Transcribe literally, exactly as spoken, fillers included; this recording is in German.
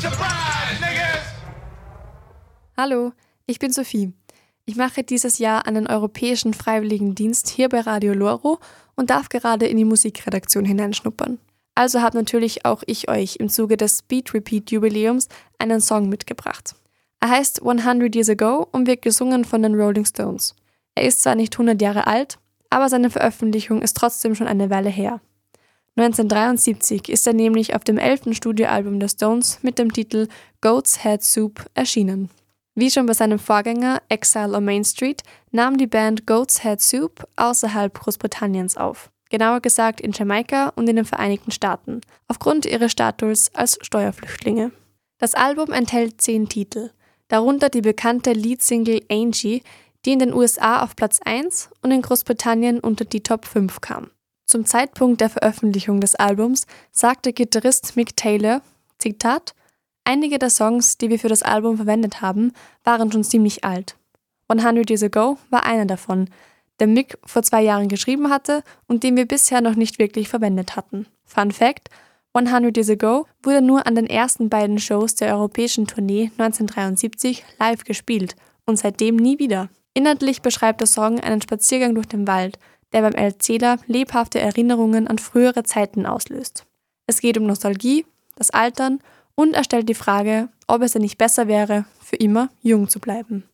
Hallo, ich bin Sophie. Ich mache dieses Jahr einen europäischen Freiwilligendienst hier bei Radio Loro und darf gerade in die Musikredaktion hineinschnuppern. Also habe natürlich auch ich euch im Zuge des Beat Repeat Jubiläums einen Song mitgebracht. Er heißt hundert Years Ago und wird gesungen von den Rolling Stones. Er ist zwar nicht hundert Jahre alt, aber seine Veröffentlichung ist trotzdem schon eine Weile her. neunzehnhundertdreiundsiebzig ist er nämlich auf dem elften Studioalbum der Stones mit dem Titel Goat's Head Soup erschienen. Wie schon bei seinem Vorgänger Exile on Main Street nahm die Band Goat's Head Soup außerhalb Großbritanniens auf. Genauer gesagt in Jamaika und in den Vereinigten Staaten, aufgrund ihres Status als Steuerflüchtlinge. Das Album enthält zehn Titel, darunter die bekannte Leadsingle Angie, die in den U S A auf Platz eins und in Großbritannien unter die Top fünf kam. Zum Zeitpunkt der Veröffentlichung des Albums sagte Gitarrist Mick Taylor, Zitat, einige der Songs, die wir für das Album verwendet haben, waren schon ziemlich alt. hundert Years Ago war einer davon, den Mick vor zwei Jahren geschrieben hatte und den wir bisher noch nicht wirklich verwendet hatten. Fun Fact: hundert Years Ago wurde nur an den ersten beiden Shows der europäischen Tournee neunzehnhundertdreiundsiebzig live gespielt und seitdem nie wieder. Inhaltlich beschreibt der Song einen Spaziergang durch den Wald, der beim Erzähler lebhafte Erinnerungen an frühere Zeiten auslöst. Es geht um Nostalgie, das Altern und er stellt die Frage, ob es denn nicht besser wäre, für immer jung zu bleiben.